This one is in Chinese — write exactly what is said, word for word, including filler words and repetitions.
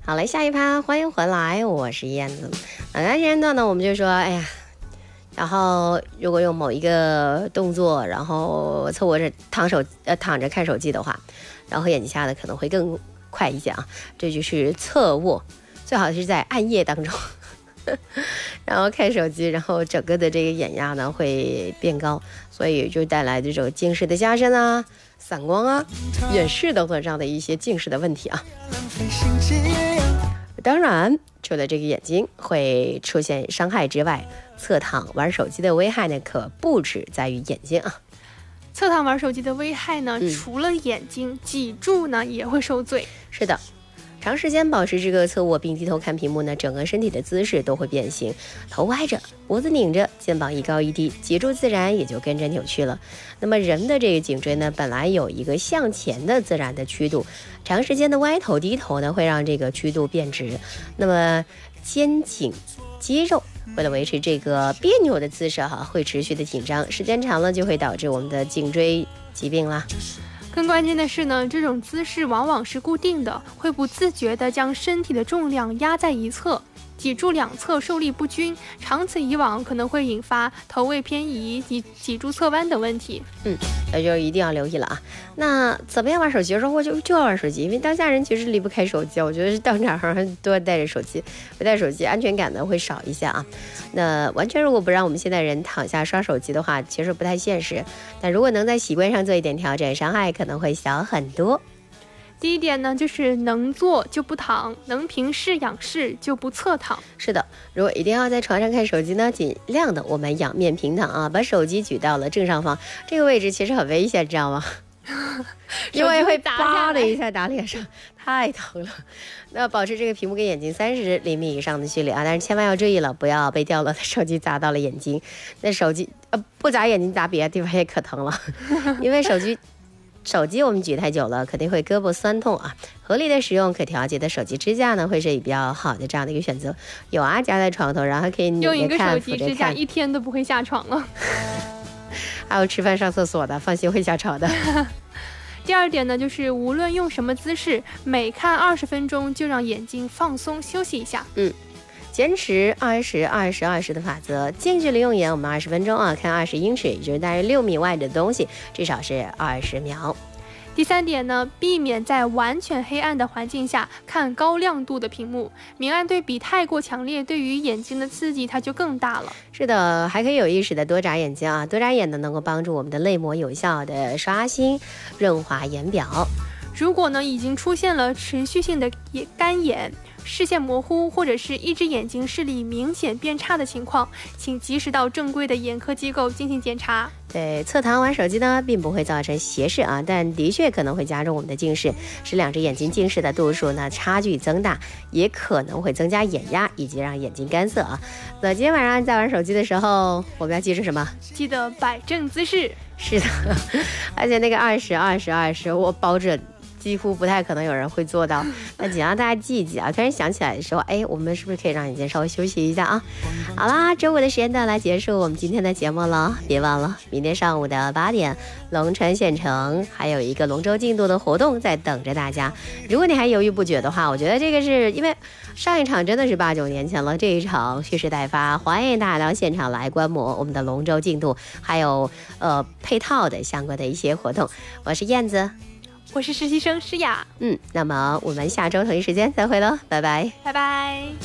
好嘞，下一趴欢迎回来，我是燕子。那刚才前段呢，我们就说，哎呀，然后如果用某一个动作，然后侧卧着躺手呃躺着看手机的话，然后眼睛下的可能会更快一些啊。这就是侧卧，最好是在暗夜当中。然后看手机，然后整个的这个眼压呢会变高，所以就带来这种近视的加深啊、散光啊、远视等等这样的一些近视的问题啊。当然，除了这个眼睛会出现伤害之外，侧躺玩手机的危害呢可不止在于眼睛啊。 侧躺玩手机的危害呢， 嗯、 除了眼睛，脊柱呢也会受罪。 是的。长时间保持这个侧卧并低头看屏幕呢，整个身体的姿势都会变形，头歪着，脖子拧着，肩膀一高一低，脊柱自然也就跟着扭曲了。那么人的这个颈椎呢，本来有一个向前的自然的曲度，长时间的歪头低头呢，会让这个曲度变直。那么肩颈肌肉为了维持这个别扭的姿势哈，会持续的紧张，时间长了就会导致我们的颈椎疾病啦。 更关键的是呢，这种姿势往往是固定的，会不自觉地将身体的重量压在一侧，脊柱两侧受力不均，长此以往可能会引发头位偏移、脊脊柱侧弯等问题。 嗯，那就一定要留意了啊。那怎么样玩手机？说我就就要玩手机，因为当下人其实离不开手机，我觉得到哪儿都要带着手机，不带手机安全感呢会少一些啊。那完全如果不让我们现代人躺下刷手机的话，其实不太现实。但如果能在习惯上做一点调整，伤害可能会小很多。 第一点呢，就是能坐就不躺，能平视仰视就不侧躺。 是的，如果一定要在床上看手机呢，尽量的我们仰面平躺啊，把手机举到了正上方，这个位置其实很危险，知道吗？因为会啪的一下打脸上，太疼了。那保持这个屏幕跟眼睛三十厘米以上的距离啊，但是千万要注意了，不要被掉落的手机砸到了眼睛。那手机呃不砸眼睛，砸别的地方也可疼了，因为手机。手机我们举太久了，肯定会胳膊酸痛啊。合理的使用可调节的手机支架呢，会是比较好的这样的一个选择。有啊，夹在床头，然后还可以拧着看， 用一个手机支架一天都不会下床了。 还有吃饭上厕所的，放心会下床的。 第二点呢，就是无论用什么姿势，每看二十分钟就让眼睛放松休息一下。 嗯。坚持二十二十二十的法则，近距离用眼，我们二十分钟啊，看二十英尺，也就是大约六米外的东西，至少是二十秒。 第三点呢，避免在完全黑暗的环境下看高亮度的屏幕，明暗对比太过强烈，对于眼睛的刺激它就更大了。 是的，还可以有意识的多眨眼睛啊，多眨眼呢能够帮助我们的泪膜有效的刷新，润滑眼表。 如果呢已经出现了持续性的干眼、视线模糊或者是一只眼睛视力明显变差的情况，请及时到正规的眼科机构进行检查。 对，侧躺玩手机呢并不会造成斜视啊，但的确可能会加重我们的近视，使两只眼睛近视的度数呢差距增大，也可能会增加眼压以及让眼睛干涩啊。那今天晚上在玩手机的时候，我们要记住什么？ 记得摆正姿势。 是的，而且那个二十二十二十，我保准几乎不太可能有人会做到，那请让大家记一记啊！突然想起来的时候，哎，我们是不是可以让眼睛稍微休息一下啊？好啦，周五的时间段来结束我们今天的节目了，别忘了明天上午的八点，龙川县城还有一个龙舟竞渡的活动在等着大家。如果你还犹豫不决的话，我觉得这个是因为上一场真的是八九年前了，这一场蓄势待发，欢迎大家到现场来观摩我们的龙舟竞渡，还有呃配套的相关的一些活动。我是燕子。 我是实习生诗雅， 嗯，那么我们下周同一时间再会喽，拜拜， 拜拜。